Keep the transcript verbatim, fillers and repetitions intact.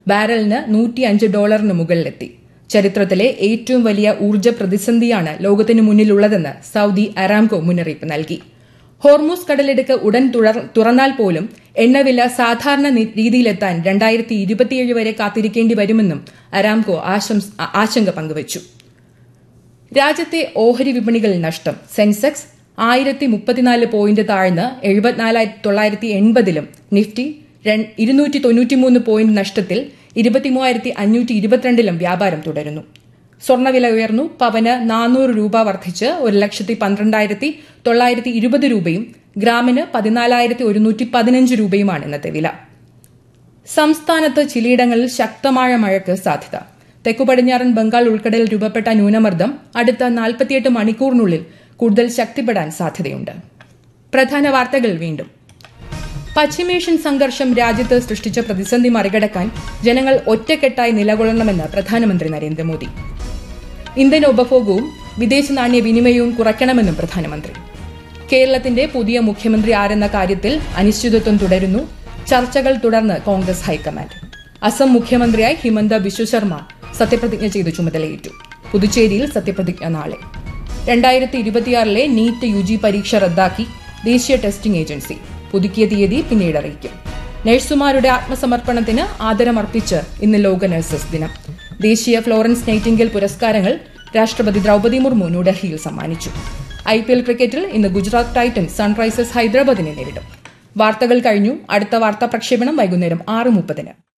ബാരലിന് നൂറ്റിയഞ്ച് ഡോളറിന് മുകളിലെത്തി. ചരിത്രത്തിലെ ഏറ്റവും വലിയ ഊർജ്ജ പ്രതിസന്ധിയാണ് ലോകത്തിനു മുന്നിലുള്ളതെന്ന് സൌദി അരാംകോ മുന്നറിയിപ്പ് നൽകി. ഹോർമൂസ് കടലിടുക്ക് ഉടൻ തുറന്നാൽ പോലും എണ്ണവില സാധാരണ രീതിയിലെത്താൻ രണ്ടായിരത്തി ഇരുപത്തിയേഴ് വരെ കാത്തിരിക്കേണ്ടി വരുമെന്നും അരാംകോ ആശങ്ക പങ്കുവച്ചു. രാജ്യത്തെ ഓഹരി വിപണികളിൽ നഷ്ടം. സെൻസെക്സ് ആയിരത്തി മുപ്പത്തിനാല് പോയിന്റ് താഴ്ന്ന് എഴുപത്തിനാലായിരത്തി തൊള്ളായിരത്തി എൺപതിലും നിഫ്റ്റി ഇരുന്നൂറ്റി തൊണ്ണൂറ്റിമൂന്ന് പോയിന്റ് നഷ്ടത്തിൽ ഇരുപത്തിമൂവായിരത്തി അഞ്ഞൂറ്റി ഇരുപത്തിരണ്ടിലും വ്യാപാരം തുടരുന്നു. സ്വർണ്ണവില ഉയർന്നു. പവന് നാനൂറ് രൂപ വർദ്ധിച്ച് ഒരു ലക്ഷത്തി പന്ത്രണ്ടായിരത്തി തൊള്ളായിരത്തി ഇരുപത് രൂപയും ഗ്രാമിന് പതിനാലായിരത്തി ഒരുന്നൂറ്റി പതിനഞ്ച് രൂപയുമാണ് ഇന്നത്തെ വില. സംസ്ഥാനത്ത് ചിലയിടങ്ങളിൽ ശക്തമായ മഴയ്ക്ക് സാധ്യത. തെക്കു പടിഞ്ഞാറൻ ബംഗാൾ ഉൾക്കടലിൽ രൂപപ്പെട്ട ന്യൂനമർദ്ദം അടുത്ത നാൽപ്പത്തിയെട്ട് മണിക്കൂറിനുള്ളിൽ കൂടുതൽ ശക്തിപ്പെടാൻ സാധ്യതയുണ്ട്. പ്രധാന വാർത്തകൾ വീണ്ടും. പശ്ചിമേഷ്യൻ സംഘർഷം രാജ്യത്ത് സൃഷ്ടിച്ച പ്രതിസന്ധി മറികടക്കാൻ ജനങ്ങൾ ഒറ്റക്കെട്ടായി നിലകൊള്ളണമെന്ന് പ്രധാനമന്ത്രി നരേന്ദ്രമോദി. ഇന്ധന ഉപഭോഗവും വിദേശ നാണ്യ വിനിമയവും കുറയ്ക്കണമെന്നും പ്രധാനമന്ത്രി. കേരളത്തിന്റെ പുതിയ മുഖ്യമന്ത്രി ആരെന്ന കാര്യത്തിൽ അനിശ്ചിതത്വം തുടരുന്നു. ചർച്ചകൾ തുടർന്ന് കോൺഗ്രസ് ഹൈക്കമാൻഡ്. അസം മുഖ്യമന്ത്രിയായി ഹിമന്ത ബിശ്വ ശർമ്മ സത്യപ്രതിജ്ഞ ചെയ്ത് ചുമതലയേറ്റു. പുതുച്ചേരിയിൽ സത്യപ്രതിജ്ഞ നാളെ. രണ്ടായിരത്തി ഇരുപത്തിയാറിലെ നീറ്റ് യു ജി പരീക്ഷ റദ്ദാക്കി ദേശീയ ടെസ്റ്റിംഗ് ഏജൻസി. പുതുക്കിയ തീയതി പിന്നീട് അറിയിക്കും. നഴ്സുമാരുടെ ആത്മസമർപ്പണത്തിന് ആദരമർപ്പിച്ച് ഇന്ന് ലോക നഴ്സസ് ദിനം. ദേശീയ ഫ്ലോറൻസ് നൈറ്റിംഗേൽ പുരസ്കാരങ്ങൾ രാഷ്ട്രപതി ദ്രൌപദി മുർമു ന്യൂഡൽഹിയിൽ സമ്മാനിച്ചു. ഐ പി എൽ ക്രിക്കറ്റിൽ ഇന്ന് ഗുജറാത്ത് ടൈറ്റൻസ് സൺറൈസേഴ്സ് ഹൈദരാബാദിനെ നേരിടും. വാർത്തകൾ കഴിഞ്ഞു. അടുത്ത വാർത്താ പ്രക്ഷേപണം വൈകുന്നേരം ആറ് മുപ്പതിന്.